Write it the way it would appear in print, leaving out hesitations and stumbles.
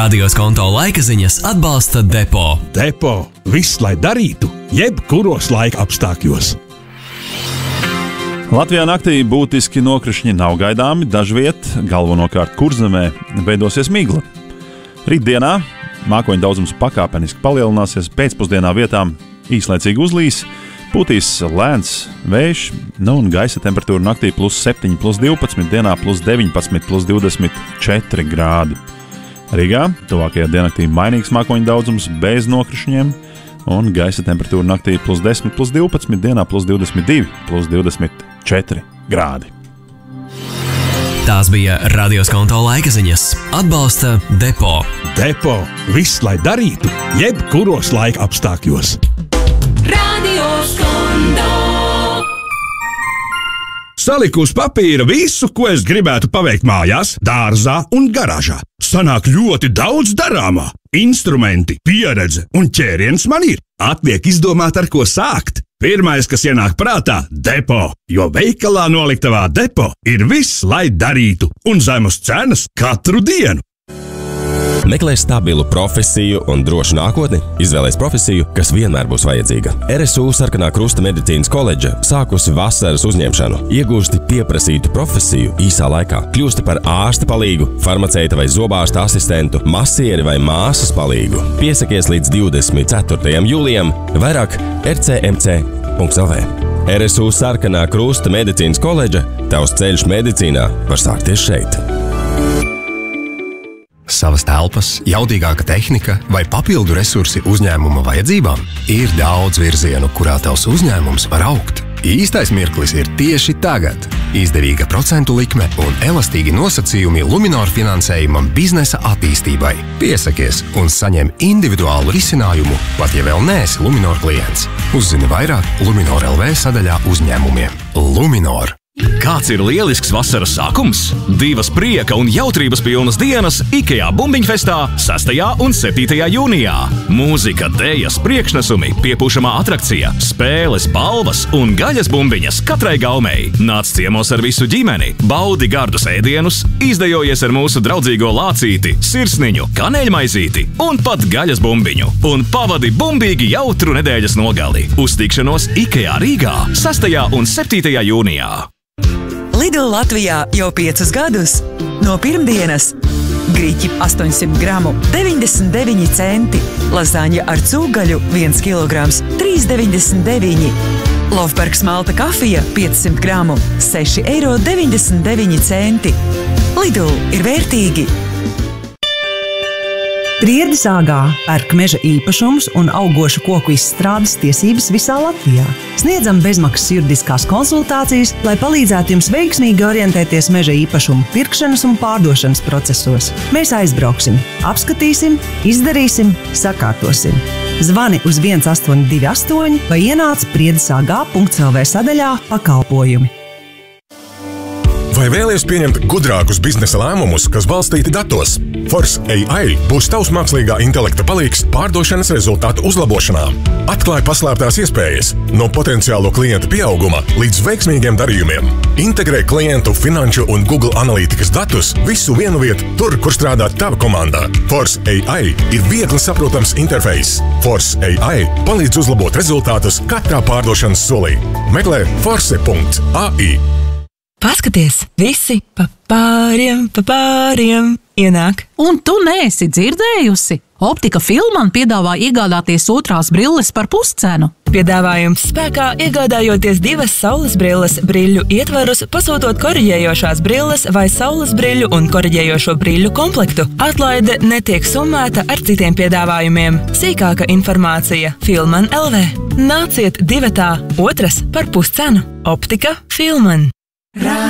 Radios konto laikaziņas atbalsta Depo. Depo. Viss, lai darītu, jebkuros laika apstākļos. Latvijā naktī būtiski nokrišņi nav gaidāmi, dažviet, galvenokārt Kurzemē, veidosies migla. Rītdienā mākoņu daudzums pakāpeniski palielināsies, pēcpusdienā vietām īslaicīgi uzlīs, pūtīs lēns vējš, un gaisa temperatūra naktī +7, +12, dienā +19, +24 grādi. Rīgā tuvākajā diennaktī mainīgs mākoņu daudzums bez nokrišņiem, un gaisa temperatūra naktī +10, +12, dienā +22, +24 grādi. Tās bija Radios konto laikaziņas. Atbalsta Depo. Depo. Viss, lai darītu, jebkuros laika apstākļos. Radios konto. Saliku uz papīra visu, ko es gribētu paveikt mājās, dārzā un garāžā. Sanāk ļoti daudz darāmā. Instrumenti, pieredze un ķēriens man ir. Atliek izdomāt, ar ko sākt. Pirmais, kas ienāk prātā – Depo, jo veikalā noliktavā Depo ir viss, lai darītu, un zemes cenas katru dienu. Meklē stabilu profesiju un drošu nākotni? Izvēlēs profesiju, kas vienmēr būs vajadzīga. RSU Sarkanā Krusta medicīnas koledža sākusi vasaras uzņemšanu. Iegūsti pieprasītu profesiju īsā laikā. Kļūsti par ārsta palīgu, farmaceita vai zobārsta asistentu, masieri vai māsas palīgu. Piesakies līdz 24. jūlijam. Vairāk rcmc.lv. RSU Sarkanā Krusta medicīnas koledža. Tavs ceļš medicīnā var sākties šeit. Savas telpas, jaudīgāka tehnika vai papildu resursi uzņēmuma vajadzībām? Ir daudz virzienu, kurā tavs uzņēmums var augt. Īstais mirklis ir tieši tagad. Izdevīga procentu likme un elastīgi nosacījumi Luminor finansējumam biznesa attīstībai. Piesakies un saņem individuālu risinājumu, pat ja vēl neesi Luminor klients. Uzzini vairāk Luminor LV sadaļā uzņēmumiem. Luminor. Kāds ir lielisks vasaras sākums? 2 prieka un jautrības pilnas dienas IKEA Bumbiņfestā 6. un 7. jūnijā. Mūzika, dējas, priekšnesumi, piepūšamā atrakcija, spēles, balvas un gaļas bumbiņas katrai gaumei. Nāc ciemos ar visu ģimeni, baudi gardus ēdienus, izdejojies ar mūsu draudzīgo lācīti, sirsniņu, kaneļmaizīti un pat gaļas bumbiņu. Un pavadi bumbīgi jautru nedēļas nogali. Uz tikšanos IKEA Rīgā 6. un 7. jūnijā. Lidl Latvijā jau 5 gadus. No pirmdienas griķi 800 gramu 99 centi, lazaņa ar cūgaļu 1 kilograms 3,99. Lofbergs malta kafija 500 gramu 6,99 centi. Lidl ir vērtīgi. Priedes āgā pērk meža īpašumus un augošu koku izstrādes tiesības visā Latvijā. Sniedzam bezmaksas juridiskās konsultācijas, lai palīdzētu jums veiksmīgi orientēties meža īpašumu pirkšanas un pārdošanas procesos. Mēs aizbrauksim, apskatīsim, izdarīsim, sakārtosim. Zvani uz 1828 vai ienāc priedesagā.lv sadaļā pakalpojumi. Vai vēlies pieņemt gudrākus biznesa lēmumus, kas balstīti datos? Force AI būs tavs mākslīgā intelekta palīgs pārdošanas rezultātu uzlabošanā. Atklāj paslēptās iespējas no potenciālo klientu pieauguma līdz veiksmīgiem darījumiem. Integrē klientu, finanšu un Google analītikas datus visu vienu vietu, tur, kur strādā tava komanda. Force AI ir viegli saprotams interfejs. Force AI palīdz uzlabot rezultātus katrā pārdošanas solī. Meklē force.ai. Paskaties, visi pa pāriem ienāk. Un tu neesi dzirdējusi? Optika Filman piedāvā iegādāties otrās brilles par puscenu. Piedāvājums spēkā iegādājoties 2 saules brilles briļu ietvarus, pasūtot koriģējošās brilles vai saules briļu un koriģējošo briļu komplektu. Atlaide netiek summēta ar citiem piedāvājumiem. Sīkāka informācija Filman LV. Nāciet 2. otras par puscenu. Optika Filman.